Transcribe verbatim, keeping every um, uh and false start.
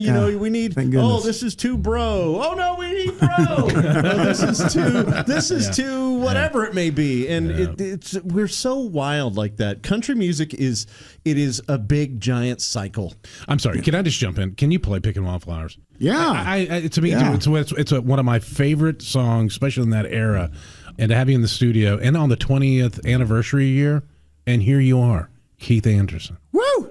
You Yeah, know, we need. Oh, this is too bro. Oh no, we need bro. Oh, this is too. This is yeah. too. Whatever yeah. it may be, and yeah. it, it's we're so wild like that. Country music is it is a big giant cycle. I'm sorry. Can I just jump in? Can you play "Picking Wildflowers"? Yeah. I, I, to me, yeah. it's it's, it's a, one of my favorite songs, especially in that era, and to have you in the studio and on the twentieth anniversary year, and here you are, Keith Anderson. Woo!